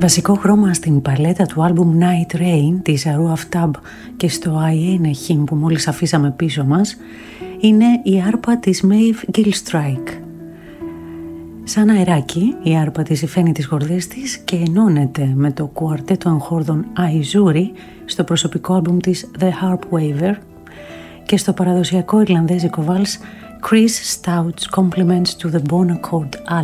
Βασικό χρώμα στην παλέτα του άλμπουμ Night Rain της Aroo Aftab και στο I Ain't a Hymn που μόλις αφήσαμε πίσω μας είναι η άρπα της Maeve Gilstrike. Σαν αεράκι η άρπα της υφαίνει τις χορδές της και ενώνεται με το κουαρτέτο εγχόρδων Aizuri στο προσωπικό άλμπουμ της The Harp Waver και στο παραδοσιακό ιρλανδέζικο βάλς Chris Stout's Compliments to the Bon Accord